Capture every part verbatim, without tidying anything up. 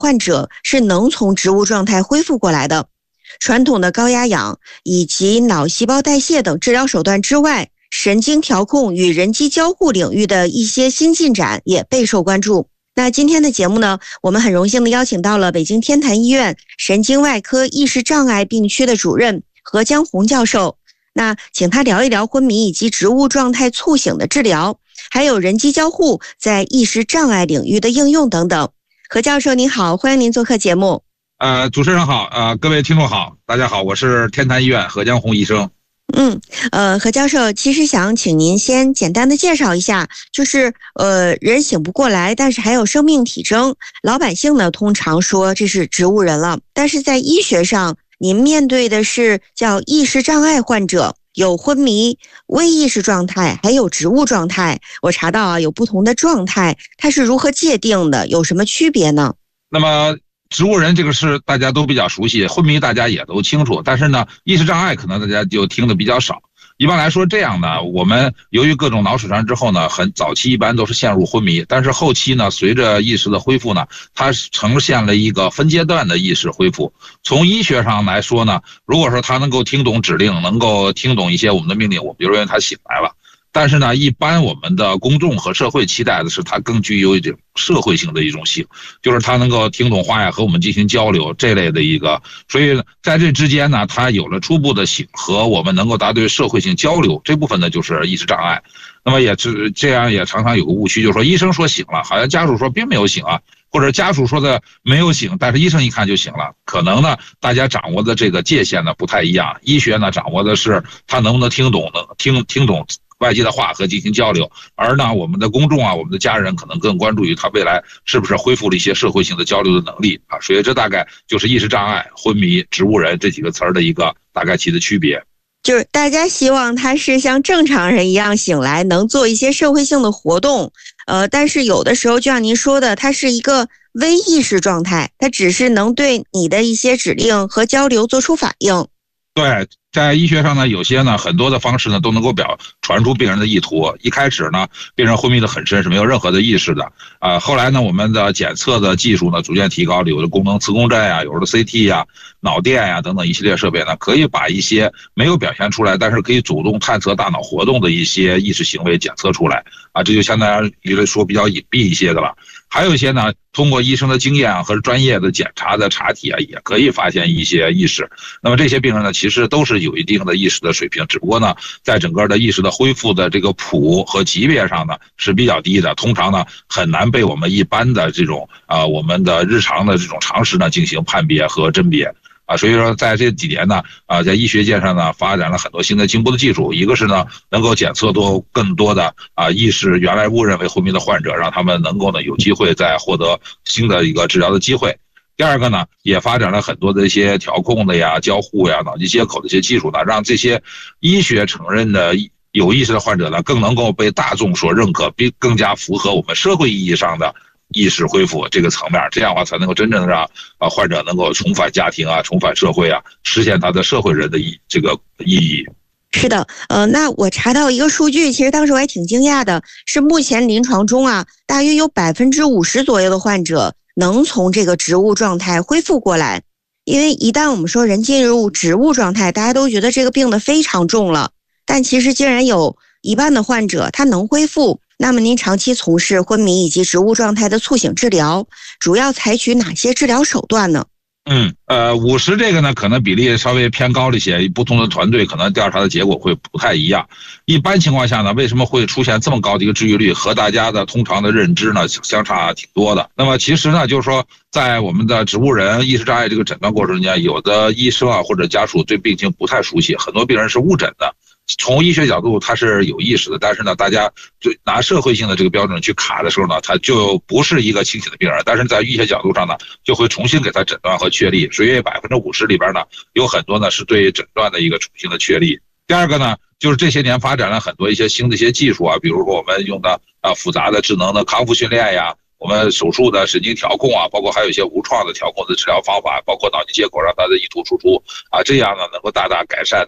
患者是能从植物状态恢复过来的。传统的高压氧以及脑细胞代谢等治疗手段之外，神经调控与人机交互领域的一些新进展也备受关注。那今天的节目呢，我们很荣幸的邀请到了北京天坛医院神经外科意识障碍病区的主任何江红教授。那请他聊一聊昏迷以及植物状态促醒的治疗，还有人机交互在意识障碍领域的应用等等。何教授您好，欢迎您做客节目。 呃，主持人好，呃，各位听众好，大家好，我是天坛医院何江红医生。 嗯，呃，何教授，其实想请您先简单的介绍一下，就是呃，人醒不过来，但是还有生命体征，老百姓呢通常说这是植物人了，但是在医学上，您面对的是叫意识障碍患者，有昏迷、微意识状态，还有植物状态。我查到啊，有不同的状态，它是如何界定的？有什么区别呢？ 那么植物人这个是大家都比较熟悉，昏迷大家也都清楚，但是呢，意识障碍可能大家就听得比较少。一般来说这样呢，我们由于各种脑损伤之后呢，很早期一般都是陷入昏迷，但是后期呢，随着意识的恢复呢，它呈现了一个分阶段的意识恢复。从医学上来说呢，如果说他能够听懂指令，能够听懂一些我们的命令，我们就认为他醒来了。但是呢，一般我们的公众和社会期待的是它更具有一种社会性的一种醒，就是它能够听懂话呀，和我们进行交流这类的一个。所以在这之间呢，它有了初步的醒和我们能够达到社会性交流这部分呢，就是意识障碍。那么也是这样，也常常有个误区，就是说医生说醒了，好像家属说并没有醒啊，或者家属说的没有醒，但是医生一看就醒了。可能呢，大家掌握的这个界限呢不太一样。医学呢掌握的是他能不能听懂，能听听懂外界的话和进行交流，而呢，我们的公众啊，我们的家人可能更关注于他未来是不是恢复了一些社会性的交流的能力啊。所以这大概就是意识障碍、昏迷、植物人这几个词儿的一个大概其的区别。 就是大家希望他是像正常人一样醒来，能做一些社会性的活动，呃，但是有的时候就像您说的，它是一个微意识状态，它只是能对你的一些指令和交流做出反应。 对，在医学上呢，有些呢很多的方式呢都能够表传出病人的意图。一开始呢，病人昏迷的很深，是没有任何的意识的啊、呃。后来呢，我们的检测的技术呢逐渐提高了，有的功能磁共振呀，有的 C T 呀、脑电呀等等一系列设备呢，可以把一些没有表现出来，但是可以主动探测大脑活动的一些意识行为检测出来啊，这就相当于来说比较隐蔽一些的了。还有一些呢，通过医生的经验和专业的检查的查体啊，也可以发现一些意识。那么这些病人呢，其实都是有一定的意识的水平，只不过呢，在整个的意识的恢复的这个谱和级别上呢是比较低的，通常呢很难被我们一般的这种啊、呃、我们的日常的这种常识呢进行判别和甄别。啊，所以说在这几年呢，啊，在医学界上呢，发展了很多新的进步的技术。一个是呢，能够检测多更多的啊意识原来误认为昏迷的患者，让他们能够呢有机会再获得新的一个治疗的机会。第二个呢，也发展了很多的一些调控的呀、交互呀、脑机接口的一些技术呢，让这些医学承认的有意识的患者呢，更能够被大众所认可，并更加符合我们社会意义上的意识恢复这个层面，这样的话才能够真正让啊患者能够重返家庭啊，重返社会啊，实现他的社会人的意这个意义。 是的，呃，那我查到一个数据，其实当时我还挺惊讶的，是目前临床中啊，大约有百分之五十左右的患者能从这个植物状态恢复过来。因为一旦我们说人进入植物状态，大家都觉得这个病得非常重了，但其实竟然有一半的患者他能恢复。那么您长期从事昏迷以及植物状态的促醒治疗，主要采取哪些治疗手段呢？ 嗯，呃，五十这个呢，可能比例稍微偏高了一些，不同的团队可能调查的结果会不太一样。一般情况下呢，为什么会出现这么高的一个治愈率，和大家的通常的认知呢相差挺多的。那么其实呢，就是说，在我们的植物人意识障碍这个诊断过程中间，有的医生啊或者家属对病情不太熟悉，很多病人是误诊的。从医学角度它是有意识的，但是呢，大家就拿社会性的这个标准去卡的时候呢，他就不是一个清醒的病人。但是在医学角度上呢，就会重新给他诊断和确立。所以百分之五十里边呢，有很多呢是对诊断的一个重新的确立。第二个呢，就是这些年发展了很多一些新的一些技术啊，比如说我们用的啊复杂的智能的康复训练呀，我们手术的神经调控啊，包括还有一些无创的调控的治疗方法，包括脑机接口让它的意图输出啊，这样呢能够大大改善呢。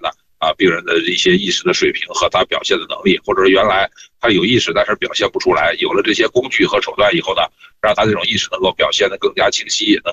啊病人的一些意识的水平和他表现的能力，或者说原来他有意识但是表现不出来，有了这些工具和手段以后呢，让他这种意识能够表现得更加清晰，能